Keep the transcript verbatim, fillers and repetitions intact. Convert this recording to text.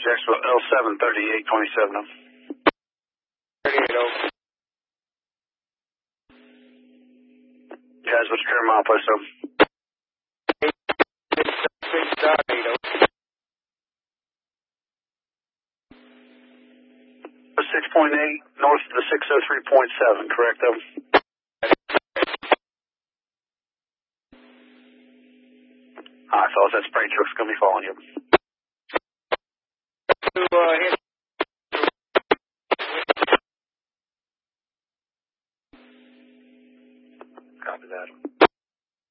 Jacksonville, L seven thirty-eight twenty-seven. thirty-eight over. Guys, what's your current mile, please, sir? six dot eight over. six point eight north of the six oh three point seven, correct, though? Alright, fellas, that spray truck's going to be following you.